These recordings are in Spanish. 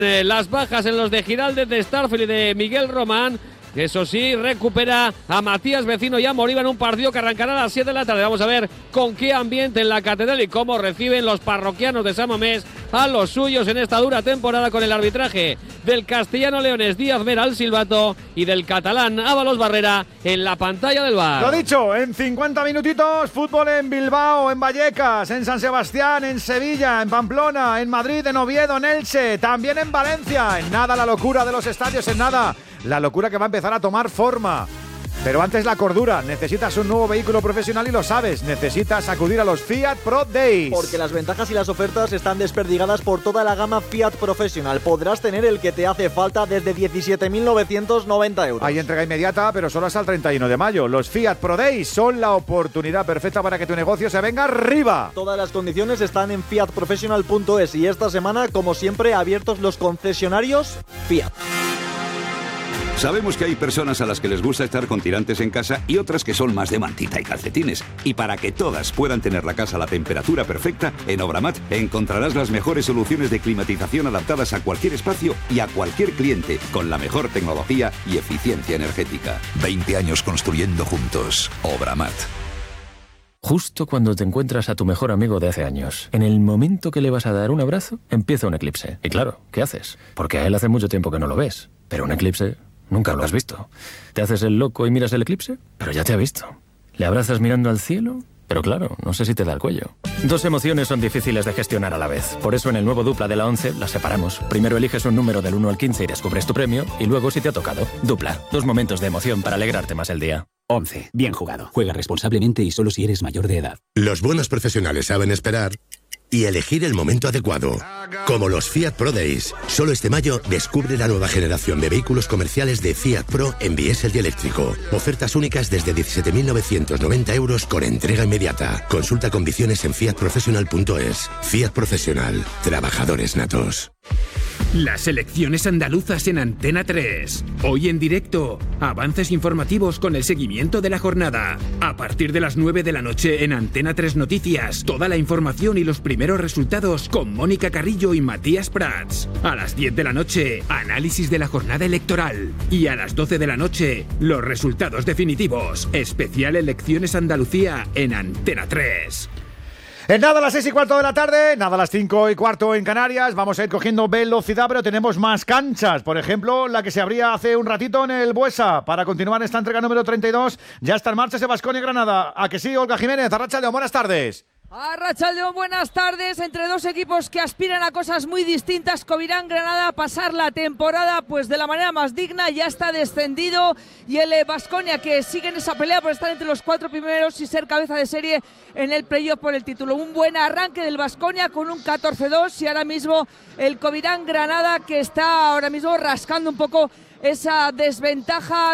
Las bajas en los de Giraldez, de Starfield y de Miguel Román. Eso sí, recupera a Matías Vecino y a Moriba en un partido que arrancará a las 7 de la tarde. Vamos a ver con qué ambiente en la catedral y cómo reciben los parroquianos de San Mamés a los suyos en esta dura temporada, con el arbitraje del castellano leonés Díaz Vera al silbato y del catalán Ábalos Barrera en la pantalla del VAR. Lo dicho, en 50 minutitos, fútbol en Bilbao, en Vallecas, en San Sebastián, en Sevilla, en Pamplona, en Madrid, en Oviedo, en Elche, también en Valencia. En nada la locura de los estadios, en nada la locura que va a empezar a tomar forma. Pero antes la cordura. Necesitas un nuevo vehículo profesional y lo sabes. Necesitas acudir a los Fiat Pro Days. Porque las ventajas y las ofertas están desperdigadas por toda la gama Fiat Professional. Podrás tener el que te hace falta desde 17.990 euros. Hay entrega inmediata, pero solo hasta el 31 de mayo. Los Fiat Pro Days son la oportunidad perfecta para que tu negocio se venga arriba. Todas las condiciones están en fiatprofessional.es y esta semana, como siempre, abiertos los concesionarios Fiat. Sabemos que hay personas a las que les gusta estar con tirantes en casa y otras que son más de mantita y calcetines. Y para que todas puedan tener la casa a la temperatura perfecta, en Obramat encontrarás las mejores soluciones de climatización adaptadas a cualquier espacio y a cualquier cliente, con la mejor tecnología y eficiencia energética. 20 años construyendo juntos. Obramat. Justo cuando te encuentras a tu mejor amigo de hace años, en el momento que le vas a dar un abrazo, empieza un eclipse. Y claro, ¿qué haces? Porque a él hace mucho tiempo que no lo ves. Pero un eclipse... nunca lo has visto. ¿Te haces el loco y miras el eclipse? Pero ya te ha visto. ¿Le abrazas mirando al cielo? Pero claro, no sé si te da el cuello. Dos emociones son difíciles de gestionar a la vez. Por eso en el nuevo Dupla de la 11 las separamos. Primero eliges un número del 1 al 15 y descubres tu premio. Y luego, si te ha tocado, Dupla. Dos momentos de emoción para alegrarte más el día. 11. Bien jugado. Juega responsablemente y solo si eres mayor de edad. Los buenos profesionales saben esperar y elegir el momento adecuado. Como los Fiat Pro Days. Solo este mayo descubre la nueva generación de vehículos comerciales de Fiat Pro en diésel y eléctrico. Ofertas únicas desde 17.990 euros con entrega inmediata. Consulta condiciones en fiatprofessional.es. Fiat Professional. Trabajadores natos. Las elecciones andaluzas en Antena 3. Hoy en directo, avances informativos con el seguimiento de la jornada. A partir de las 9 de la noche en Antena 3 Noticias, toda la información y los primeros resultados con Mónica Carrillo y Matías Prats. A las 10 de la noche, análisis de la jornada electoral. Y a las 12 de la noche, los resultados definitivos. Especial Elecciones Andalucía en Antena 3. En nada a las 6:15 de la tarde, nada a las 5:15 en Canarias. Vamos a ir cogiendo velocidad, pero tenemos más canchas. Por ejemplo, la que se abría hace un ratito en el Buesa. Para continuar esta entrega número 32, ya está en marcha ese Baskonia Granada. ¿A que sí, Olga Jiménez? Arratsaldeon, buenas tardes. Arratsaldeon, buenas tardes. Entre dos equipos que aspiran a cosas muy distintas, Covirán Granada a pasar la temporada pues de la manera más digna, ya está descendido, y el Baskonia que sigue en esa pelea por estar entre los 4 primeros y ser cabeza de serie en el playoff por el título. Un buen arranque del Baskonia con un 14-2 y ahora mismo el Covirán Granada que está ahora mismo rascando un poco esa desventaja.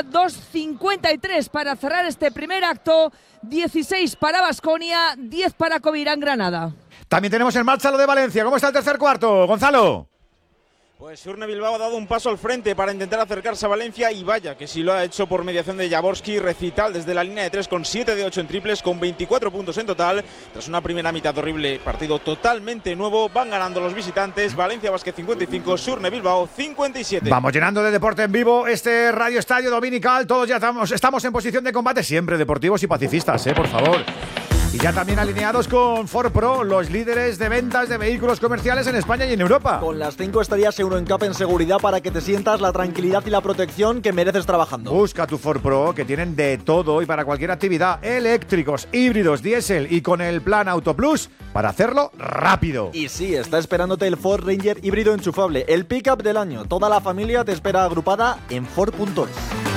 2.53 para cerrar este primer acto. 16 para Baskonia, 10 para Covirán Granada. También tenemos en marcha lo de Valencia. ¿Cómo está el tercer cuarto, Gonzalo? Pues Surne Bilbao ha dado un paso al frente para intentar acercarse a Valencia y vaya que si lo ha hecho por mediación de Jaworski. Recital desde la línea de 3 con 7 de 8 en triples, con 24 puntos en total. Tras una primera mitad horrible, partido totalmente nuevo, van ganando los visitantes. Valencia Basket 55, Surne Bilbao 57. Vamos llenando de deporte en vivo este Radio Estadio Dominical. Todos ya estamos en posición de combate, siempre deportivos y pacifistas, por favor. Y ya también alineados con Ford Pro, los líderes de ventas de vehículos comerciales en España y en Europa. Con las 5 estrellas Euroncap en seguridad para que te sientas la tranquilidad y la protección que mereces trabajando. Busca tu Ford Pro, que tienen de todo y para cualquier actividad, eléctricos, híbridos, diésel y con el plan Auto Plus para hacerlo rápido. Y sí, está esperándote el Ford Ranger híbrido enchufable, el pickup del año. Toda la familia te espera agrupada en Ford.es.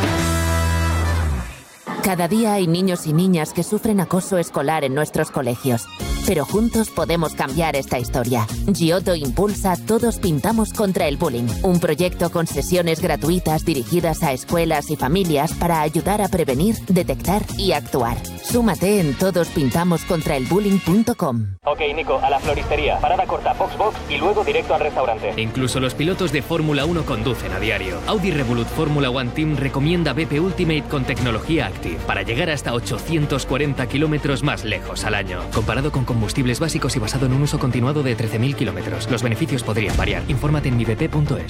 Cada día hay niños y niñas que sufren acoso escolar en nuestros colegios. Pero juntos podemos cambiar esta historia. Giotto impulsa Todos Pintamos contra el Bullying, un proyecto con sesiones gratuitas dirigidas a escuelas y familias para ayudar a prevenir, detectar y actuar. Súmate en todospintamoscontraelbullying.com. Ok, Nico, a la floristería. Parada corta, box y luego directo al restaurante. Incluso los pilotos de Fórmula 1 conducen a diario. Audi Revolut Fórmula One Team recomienda BP Ultimate con tecnología Active para llegar hasta 840 kilómetros más lejos al año. Comparado con combustible combustibles básicos y basado en un uso continuado de 13.000 kilómetros. Los beneficios podrían variar. Infórmate en mibp.es.